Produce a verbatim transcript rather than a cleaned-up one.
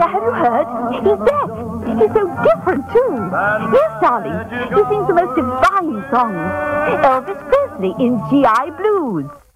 have you heard? He's deaf. He's so different, too. Yes, darling. He sings the most divine songs. Elvis Presley in G I Blues.